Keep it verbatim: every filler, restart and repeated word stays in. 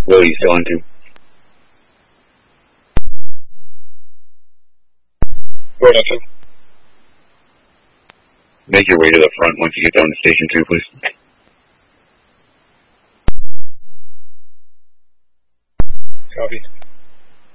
Will, you still on two? Production. Make your way to the front once you get down to station two, please. Copy.